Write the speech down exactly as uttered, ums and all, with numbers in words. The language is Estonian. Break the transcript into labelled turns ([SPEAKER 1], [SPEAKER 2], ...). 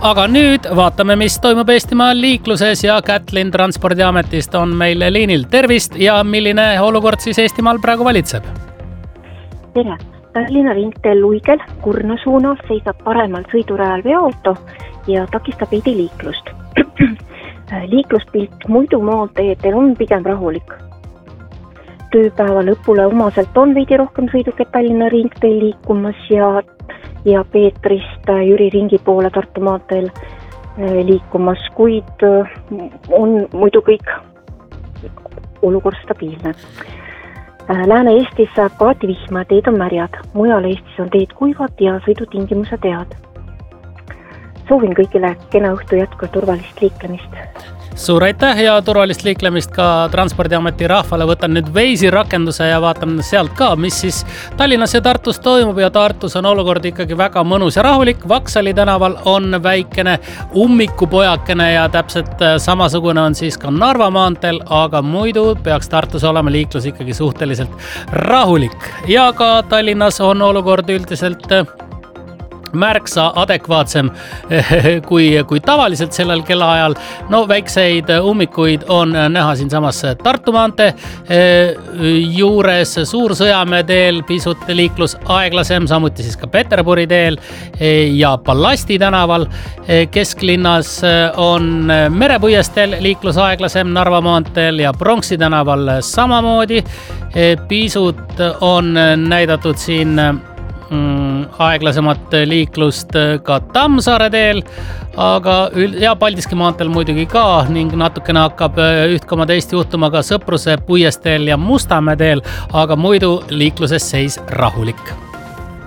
[SPEAKER 1] Aga nüüd vaatame, mis toimub Eestimaal liikluses ja Kätlin Transpordiametist on meil liinil. Tervist ja milline olukord siis Eestimaal praegu valitseb?
[SPEAKER 2] Tere! Tallinna ringteel Luigel Kurna suunal seisab paremal sõidurajal veoauto ja takistab veidi liiklust. Liikluspilt muidu maanteedel on pigem rahulik. Tööpäeva lõpule omaselt on veidi rohkem sõidukeid Tallinna ringteel liikumas ja, ja Peetrist Jüri ringi poole Tartu maanteel liikumas, kuid on muidu kõik olukord stabiilne. Lääne-Eestis saab kohati vihma, teed on märjad. Mujal Eestis on teed kuivad ja sõidutingimused head. Soovin kõigile kena õhtu jätku turvalist liiklemist.
[SPEAKER 1] Suur aitäh ja turvalist liiklemist ka Transpordiameti rahvale. Võtan nüüd Veisi rakenduse ja vaatan sealt ka, mis siis Tallinnas ja Tartus toimub ja Tartus on olukord ikkagi väga mõnus ja rahulik. Vaksali tänaval on väikene ummikupojakene ja täpselt samasugune on siis ka Narva maanteel, aga muidu peaks Tartus olema liiklus ikkagi suhteliselt rahulik. Ja ka Tallinnas on olukord üldiselt märksa adekvaatsem kui, kui tavaliselt sellel kellaajal. No väikseid ummikuid on näha siin samas Tartu maantee juures, Suur-Sõjamäe teel pisut liiklus aeglasem, samuti siis ka Peterburi teel ja Ballasti tänaval. Kesklinnas on Merepuiesteel liiklus aeglasem, Narva maanteel ja Pronksi tänaval samamoodi. Pisut on näidatud siin aeglasemat liiklust ka Tammsaare teel, aga ja Paldiski maanteel muidugi ka ning natukene hakkab üht koma teist juhtuma ka Sõpruse Puiesteel ja Mustamäe teel, aga muidu liikluses seis rahulik.